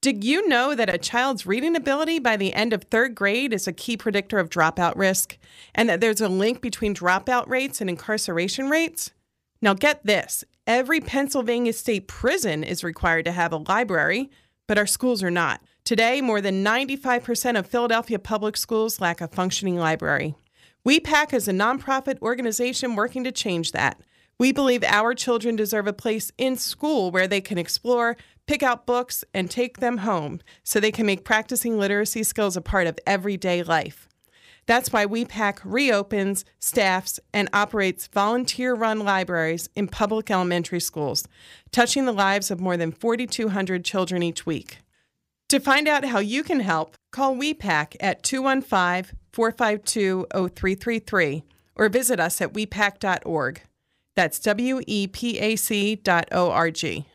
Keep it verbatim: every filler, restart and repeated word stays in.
Did you know that a child's reading ability by the end of third grade is a key predictor of dropout risk, and that there's a link between dropout rates and incarceration rates? Now get this, every Pennsylvania state prison is required to have a library, but our schools are not. Today, more than ninety-five percent of Philadelphia public schools lack a functioning library. We PAC is a nonprofit organization working to change that. We believe our children deserve a place in school where they can explore, pick out books, and take them home so they can make practicing literacy skills a part of everyday life. That's why We PAC reopens, staffs, and operates volunteer-run libraries in public elementary schools, touching the lives of more than four thousand two hundred children each week. To find out how you can help, call We PAC at two one five, four five two, zero three three three or visit us at we pac dot org. That's W E P A C dot O R G.